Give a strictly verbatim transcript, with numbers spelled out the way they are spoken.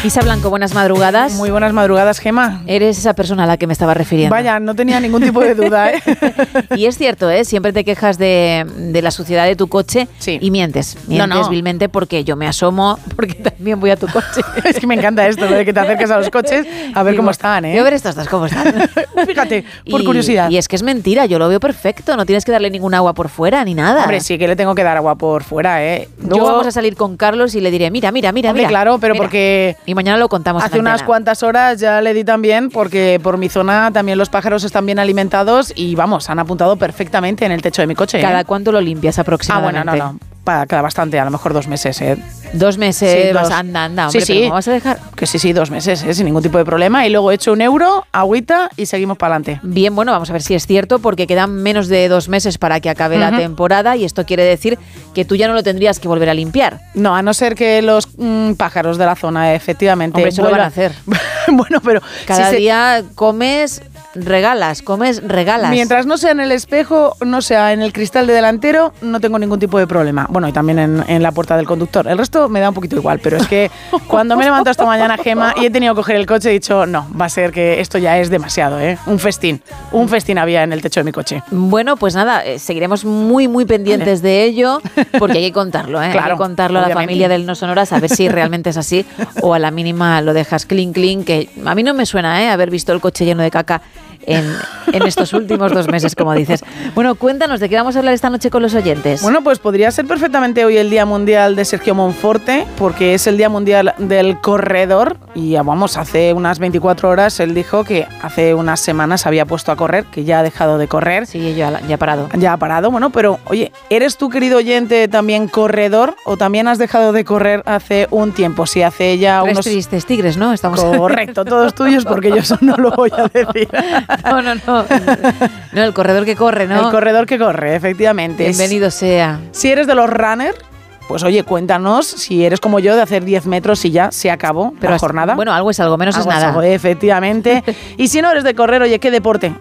Isa Blanco, buenas madrugadas. Muy buenas madrugadas, Gema. Eres esa persona a la que me estaba refiriendo. Vaya, no tenía ningún tipo de duda, ¿eh? Y es cierto, ¿eh? Siempre te quejas de, de la suciedad de tu coche sí. y mientes. Mientes no, no. vilmente porque yo me asomo, porque también voy a tu coche. Es que me encanta esto, lo de que te acerques a los coches a ver Digo, cómo están, ¿eh? Yo a ver estos dos cómo están. Fíjate, por y, curiosidad. Y es que es mentira, yo lo veo perfecto. No tienes que darle ningún agua por fuera ni nada. Hombre, sí que le tengo que dar agua por fuera, ¿eh? Luego yo... vamos a salir con Carlos y le diré, mira, mira, mira, Hombre, mira. claro, pero mira. porque... Y mañana lo contamos. Hace unas cuantas horas ya le di también, porque por mi zona también los pájaros están bien alimentados y vamos, han apuntado perfectamente en el techo de mi coche. ¿Cada ¿eh? cuánto lo limpias aproximadamente? Ah, bueno, no, no. Para, cada bastante, a lo mejor dos meses, ¿eh? Dos meses, sí, vas, dos. anda, anda, hombre, sí, sí. ¿pero cómo vas a dejar? Que sí, sí, dos meses, ¿eh? Sin ningún tipo de problema. Y luego he hecho un euro, agüita y seguimos para adelante. Bien, bueno, vamos a ver si es cierto, porque quedan menos de dos meses para que acabe uh-huh. la temporada y esto quiere decir que tú ya no lo tendrías que volver a limpiar. No, a no ser que los mmm, pájaros de la zona, efectivamente. Hombre, eso vuelvan. lo van a hacer. Bueno, pero... Cada si día se... comes... Regalas, comes, regalas. Mientras no sea en el espejo, no sea en el cristal de delantero, no tengo ningún tipo de problema. Bueno, y también en, en la puerta del conductor. El resto me da un poquito igual, pero es que cuando me he levantado esta mañana, Gema, y he tenido que coger el coche, he dicho, no, va a ser que esto ya es demasiado, ¿eh? Un festín. Un festín había en el techo de mi coche. Bueno, pues nada, eh, seguiremos muy, muy pendientes vale. de ello, porque hay que contarlo, ¿eh? Claro, hay que contarlo obviamente. A la familia del No Sonoras, a ver si realmente es así, o a la mínima lo dejas clean, clean, que a mí no me suena, ¿eh? Haber visto el coche lleno de caca En, en estos últimos dos meses, como dices. Bueno, cuéntanos, ¿de qué vamos a hablar esta noche con los oyentes? Bueno, pues podría ser perfectamente hoy el Día Mundial de Sergio Monforte, porque es el Día Mundial del Corredor, y vamos, hace unas veinticuatro horas él dijo que hace unas semanas había puesto a correr, que ya ha dejado de correr. Sí, ya, ya ha parado. Ya ha parado, bueno, pero oye, ¿eres tú, querido oyente, también corredor o también has dejado de correr hace un tiempo? Si hace ya Tres unos... tristes tigres, ¿no? Estamos... Correcto, todos tuyos, porque yo eso no lo voy a decir. No, no, no. No, el corredor que corre, ¿no? El corredor que corre, efectivamente. Bienvenido sea. Si eres de los runners, pues oye, cuéntanos si eres como yo de hacer diez metros y ya se acabó Pero la es, jornada. Bueno, algo es algo, menos algo es nada. Es algo, efectivamente. Y si no eres de correr, oye, ¿qué deporte